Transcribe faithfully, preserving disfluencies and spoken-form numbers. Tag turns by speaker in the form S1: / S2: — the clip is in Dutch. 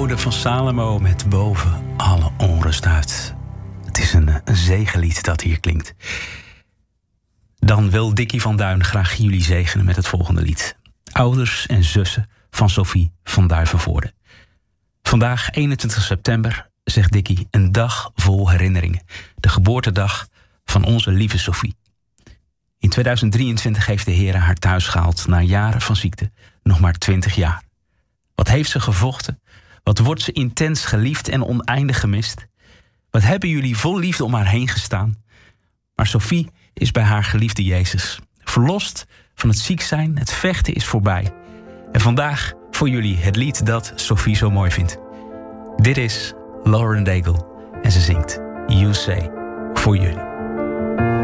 S1: ode van Salomo met boven alle onrust uit. Het is een, een zegenlied dat hier klinkt. Dan wil Dickie van Duin graag jullie zegenen met het volgende lied. Ouders en zussen van Sophie van Duivenvoorde. Vandaag, eenentwintig september, zegt Dickie, een dag vol herinneringen. De geboortedag van onze lieve Sophie. In tweeduizend drieëntwintig heeft de Heer haar thuis gehaald na jaren van ziekte, nog maar twintig jaar. Wat heeft ze gevochten? Wat wordt ze intens geliefd en oneindig gemist? Wat hebben jullie vol liefde om haar heen gestaan? Maar Sophie is bij haar geliefde Jezus. Verlost van het ziek zijn, het vechten is voorbij. En vandaag voor jullie het lied dat Sophie zo mooi vindt. Dit is Lauren Daigle en ze zingt You Say voor jullie.